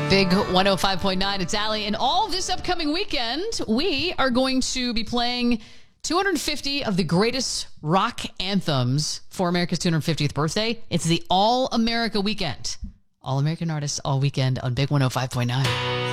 Big 105.9, it's Allie. And all this upcoming weekend, we are going to be playing 250 of the greatest rock anthems for America's 250th birthday. It's the All America Weekend. All American artists all weekend on Big 105.9.